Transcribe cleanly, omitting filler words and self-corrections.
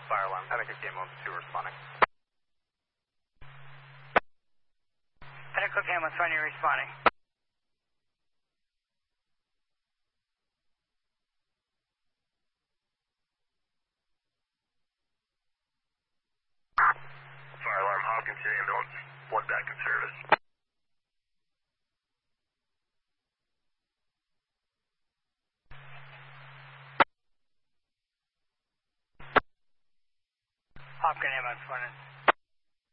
Fire alarm, Connecticut Camo 2 responding. Pinnacle Camo 20 responding. Fire alarm, Hopkins City ambulance, one back in service. Hopkins ambulance 1.